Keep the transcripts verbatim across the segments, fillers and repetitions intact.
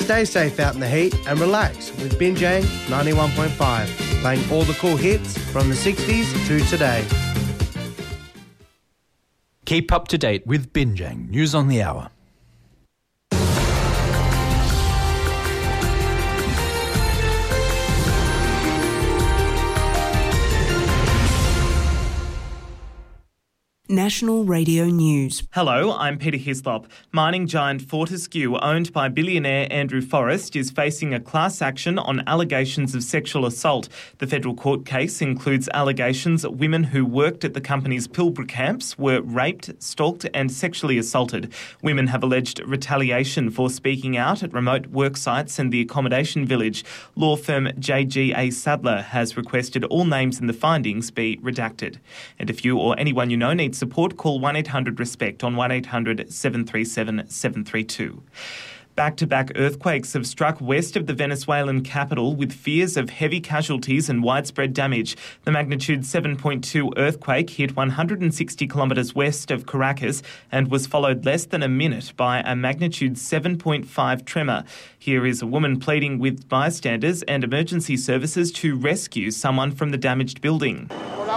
Stay safe out in the heat and relax with Binjang ninety-one point five, playing all the cool hits from the sixties to today. Keep up to date with Binjang News on the Hour. National Radio News. Hello, I'm Peter Hislop. Mining giant Fortescue, owned by billionaire Andrew Forrest, is facing a class action on allegations of sexual assault. The federal court case includes allegations that women who worked at the company's Pilbara camps were raped, stalked and sexually assaulted. Women have alleged retaliation for speaking out at remote work sites and the accommodation village. Law firm J G A Sadler has requested all names in the findings be redacted. And if you or anyone you know needs support, call one eight hundred RESPECT on one eight hundred seven three seven seven three two. Back-to-back earthquakes have struck west of the Venezuelan capital with fears of heavy casualties and widespread damage. The magnitude seven point two earthquake hit one hundred sixty kilometres west of Caracas and was followed less than a minute by a magnitude seven point five tremor. Here is a woman pleading with bystanders and emergency services to rescue someone from the damaged building.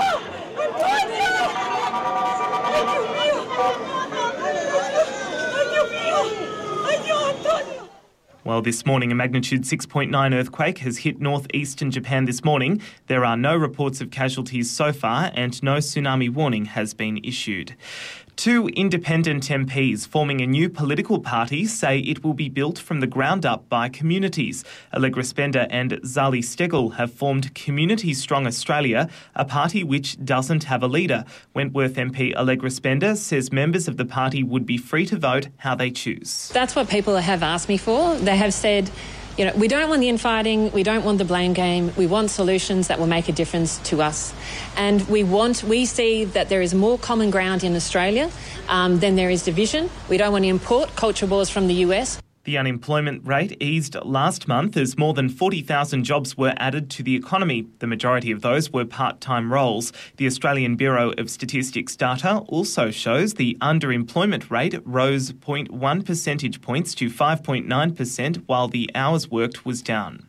Well, this morning, a magnitude six point nine earthquake has hit northeastern Japan this morning. There are no reports of casualties so far and no tsunami warning has been issued. Two independent M Ps forming a new political party say it will be built from the ground up by communities. Allegra Spender and Zali Stegel have formed Community Strong Australia, a party which doesn't have a leader. Wentworth M P Allegra Spender says members of the party would be free to vote how they choose. That's what people have asked me for. They have said, you know, we don't want the infighting, we don't want the blame game, we want solutions that will make a difference to us. And we want, we see that there is more common ground in Australia um, than there is division. We don't want to import culture wars from the U S. The unemployment rate eased last month as more than forty thousand jobs were added to the economy. The majority of those were part-time roles. The Australian Bureau of Statistics data also shows the underemployment rate rose zero point one percentage points to five point nine percent, while the hours worked was down.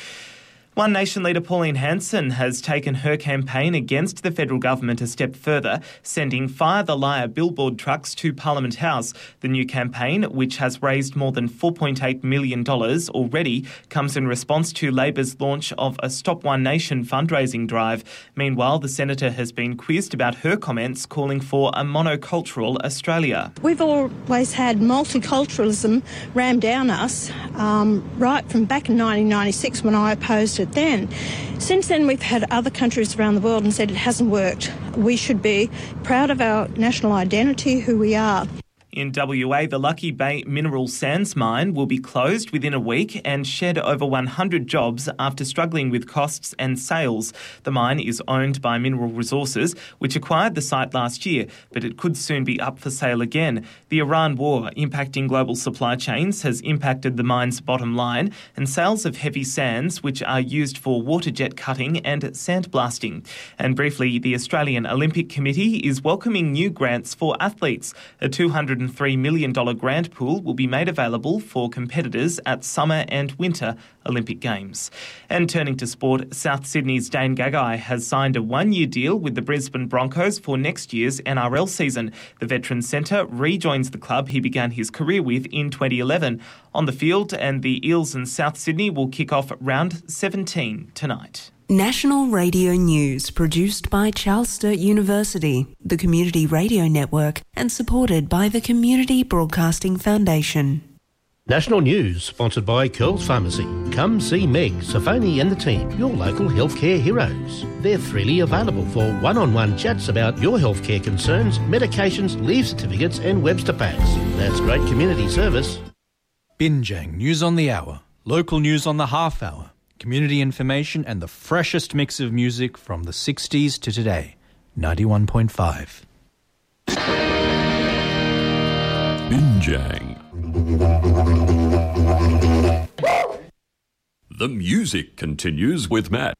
One Nation leader Pauline Hanson has taken her campaign against the federal government a step further, sending Fire the Liar billboard trucks to Parliament House. The new campaign, which has raised more than four point eight million dollars already, comes in response to Labor's launch of a Stop One Nation fundraising drive. Meanwhile, the senator has been quizzed about her comments calling for a monocultural Australia. We've always had multiculturalism rammed down us, um, right from back in nineteen ninety-six when I opposed it then. Since then, we've had other countries around the world and said it hasn't worked. We should be proud of our national identity, who we are. In W A, the Lucky Bay mineral sands mine will be closed within a week and shed over one hundred jobs after struggling with costs and sales. The mine is owned by Mineral Resources, which acquired the site last year, but it could soon be up for sale again. The Iran war impacting global supply chains has impacted the mine's bottom line, and sales of heavy sands, which are used for water jet cutting and sandblasting. And briefly, the Australian Olympic Committee is welcoming new grants for athletes. A two hundred three million dollars grant pool will be made available for competitors at Summer and Winter Olympic Games. And turning to sport, South Sydney's Dane Gagai has signed a one-year deal with the Brisbane Broncos for next year's N R L season. The veteran centre rejoins the club he began his career with in twenty eleven. On the field, and the Eels and South Sydney will kick off round seventeen tonight. National Radio News, produced by Charles Sturt University, the Community Radio Network, and supported by the Community Broadcasting Foundation. National News, sponsored by Curls Pharmacy. Come see Meg, Safoni and the team, your local healthcare heroes. They're freely available for one-on-one chats about your healthcare concerns, medications, leave certificates and Webster packs. That's great community service. Binjang News on the Hour, local news on the half hour, community information and the freshest mix of music from the sixties to today. ninety-one point five. Binjang. The music continues with Matt.